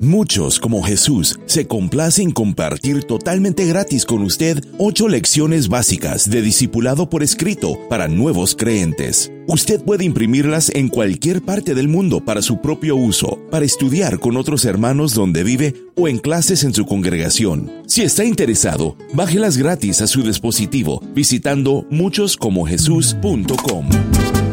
Muchos como Jesús se complace en compartir totalmente gratis con usted 8 lecciones básicas de discipulado por escrito para nuevos creyentes. Usted puede imprimirlas en cualquier parte del mundo para su propio uso, para estudiar con otros hermanos donde vive o en clases en su congregación. Si está interesado, bájelas gratis a su dispositivo visitando muchoscomojesús.com.